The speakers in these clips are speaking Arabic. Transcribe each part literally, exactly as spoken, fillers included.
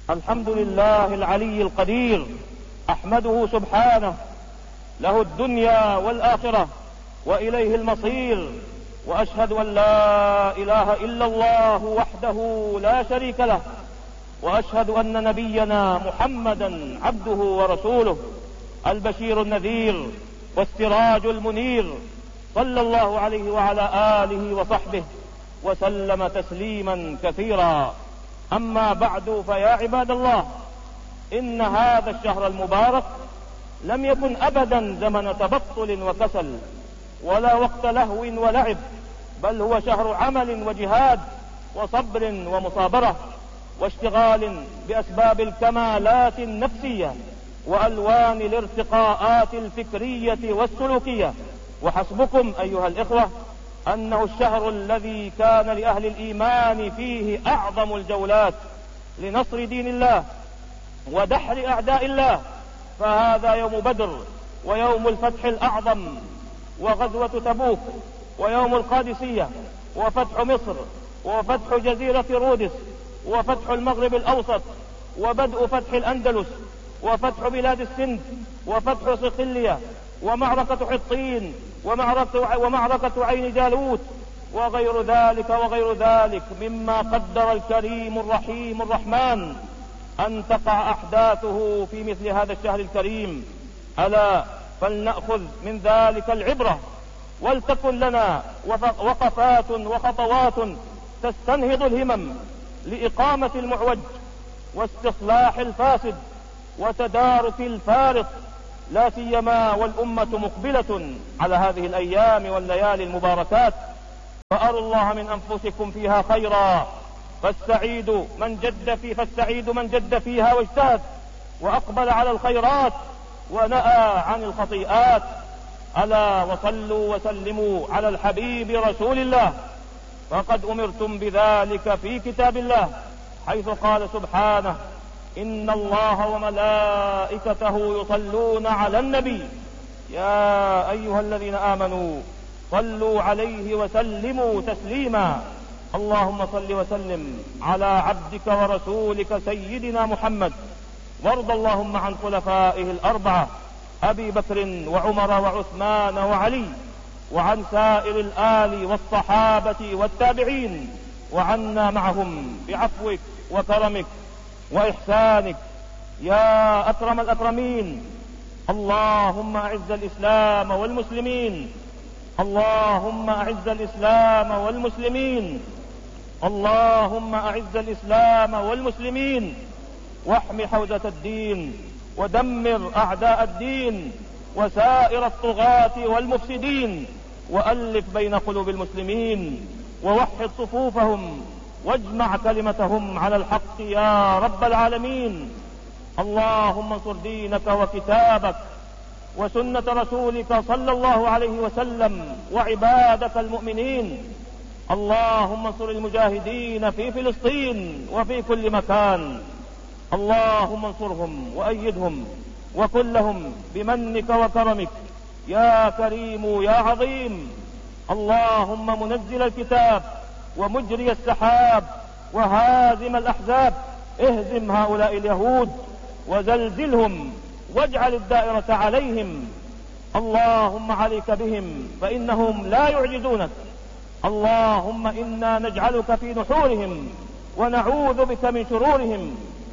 الحمد لله العلي القدير، أحمده سبحانه، له الدنيا والآخرة وإليه المصير، وأشهد أن لا إله إلا الله وحده لا شريك له، وأشهد أن نبينا محمدا عبده ورسوله، البشير النذير والسراج المنير، صلى الله عليه وعلى آله وصحبه وسلم تسليما كثيرا. أما بعد، فيا عباد الله، إن هذا الشهر المبارك لم يكن أبدا زمن تبطل وكسل ولا وقت لهو ولعب، بل هو شهر عمل وجهاد وصبر ومصابرة واشتغال بأسباب الكمالات النفسية وألوان الارتقاءات الفكرية والسلوكية. وحسبكم أيها الإخوة أنه الشهر الذي كان لأهل الإيمان فيه أعظم الجولات لنصر دين الله ودحر أعداء الله، فهذا يوم بدر، ويوم الفتح الأعظم، وغزوة تبوك، ويوم القادسية، وفتح مصر، وفتح جزيرة رودس، وفتح المغرب الأوسط، وبدء فتح الأندلس، وفتح بلاد السند، وفتح صقلية، ومعركة حطين، ومعركة, ومعركة عين جالوت، وغير ذلك وغير ذلك مما قدر الكريم الرحيم الرحمن أن تقع أحداثه في مثل هذا الشهر الكريم. ألا فلنأخذ من ذلك العبرة، ولتكن لنا وقفات وخطوات تستنهض الهمم لإقامة المعوج واستصلاح الفاسد وتدارك الفارق، لا سيما والأمة مقبلة على هذه الأيام والليالي المباركات. فأروا الله من أنفسكم فيها خيرا، فالسعيد من جد في فالسعيد من جد فيها واجتهد وأقبل على الخيرات ونأى عن الخطيئات. ألا وصلوا وسلموا على الحبيب رسول الله، فقد أمرتم بذلك في كتاب الله، حيث قال سبحانه: إن الله وملائكته يصلون على النبي يا أيها الذين آمنوا صلوا عليه وسلموا تسليما. اللهم صل وسلم على عبدك ورسولك سيدنا محمد، وارض اللهم عن خلفائه الأربعة أبي بكر وعمر وعثمان وعلي، وعن سائر الآل والصحابة والتابعين، وعنا معهم بعفوك وكرمك وإحسانك يا أكرم الأكرمين. اللهم أعز الإسلام والمسلمين، اللهم أعز الإسلام والمسلمين، اللهم أعز الإسلام والمسلمين، واحم حوزة الدين، ودمر أعداء الدين وسائر الطغاة والمفسدين، وألف بين قلوب المسلمين، ووحد صفوفهم، واجمع كلمتهم على الحق يا رب العالمين. اللهم انصر دينك وكتابك وسنة رسولك صلى الله عليه وسلم وعبادك المؤمنين. اللهم انصر المجاهدين في فلسطين وفي كل مكان. اللهم انصرهم وأيدهم وكن لهم بمنك وكرمك يا كريم يا عظيم. اللهم منزل الكتاب ومجري السحاب وهازم الأحزاب، اهزم هؤلاء اليهود وزلزلهم واجعل الدائرة عليهم. اللهم عليك بهم فإنهم لا يعجزونك. اللهم إنا نجعلك في نحورهم ونعوذ بك من شرورهم.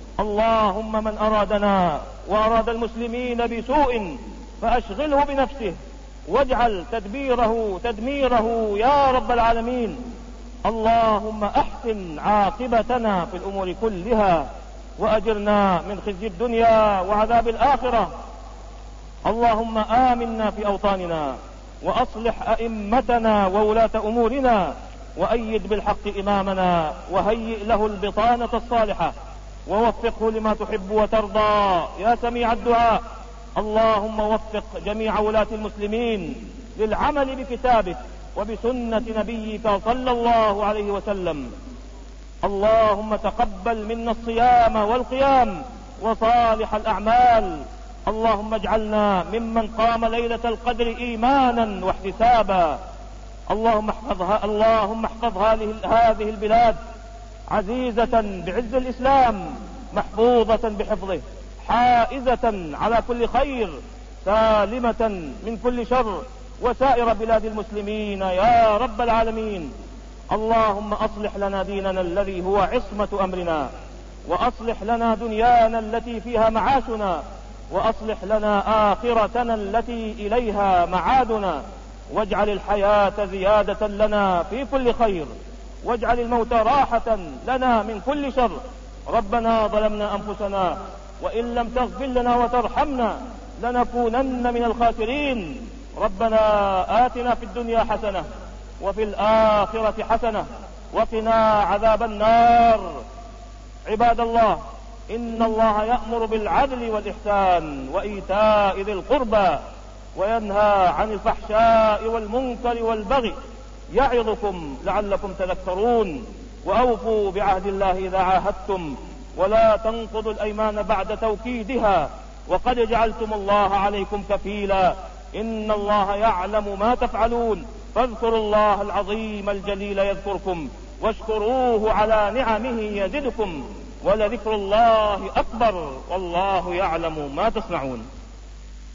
اللهم من أرادنا وأراد المسلمين بسوء فأشغله بنفسه، واجعل تدبيره تدميره يا رب العالمين. اللهم أحسن عاقبتنا في الأمور كلها، وأجرنا من خزي الدنيا وعذاب الآخرة. اللهم آمنا في أوطاننا، وأصلح أئمتنا وولاة أمورنا، وأيد بالحق إمامنا، وهيئ له البطانة الصالحة، ووفقه لما تحب وترضى يا سميع الدعاء. اللهم وفق جميع ولاة المسلمين للعمل بكتابك وبسنة نبيك صلى الله عليه وسلم. اللهم تقبل منا الصيام والقيام وصالح الأعمال. اللهم اجعلنا ممن قام ليلة القدر إيمانا واحتسابا. اللهم احفظها اللهم احفظ هذه البلاد عزيزة بعز الإسلام، محفوظة بحفظه، حائزة على كل خير، سالمة من كل شر، وسائر بلاد المسلمين يا رب العالمين. اللهم أصلح لنا ديننا الذي هو عصمة أمرنا، وأصلح لنا دنيانا التي فيها معاشنا، وأصلح لنا آخرتنا التي إليها معادنا، واجعل الحياة زيادة لنا في كل خير، واجعل الموت راحة لنا من كل شر. ربنا ظلمنا أنفسنا، وإن لم تغفر لنا وترحمنا لنكونن من الخاسرين. ربنا آتنا في الدنيا حسنة وفي الآخرة حسنة وقنا عذاب النار. عباد الله، إن الله يأمر بالعدل والإحسان وإيتاء ذي القربى وينهى عن الفحشاء والمنكر والبغي، يعظكم لعلكم تذكرون. وأوفوا بعهد الله إذا عاهدتم، ولا تنقضوا الأيمان بعد توكيدها، وقد جعلتم الله عليكم كفيلا، إن الله يعلم ما تفعلون. فاذكروا الله العظيم الجليل يذكركم، واشكروه على نعمه يزدكم، ولذكر الله أكبر، والله يعلم ما تصنعون.